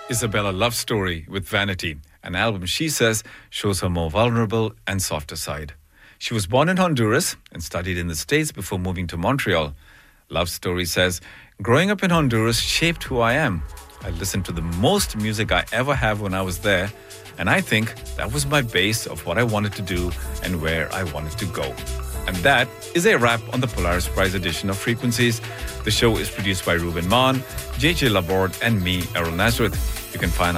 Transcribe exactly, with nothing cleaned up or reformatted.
Isabella Love Story with Vanity, an album she says shows her more vulnerable and softer side. She was born in Honduras and studied in the States before moving to Montreal. Love Story says, growing up in Honduras shaped who I am. I listened to the most music I ever have when I was there, and I think that was my base of what I wanted to do and where I wanted to go. And that is a wrap on the Polaris Prize edition of Frequencies. The show is produced by Ruben Maan, J J Laborde, and me, Errol Nazareth. You can find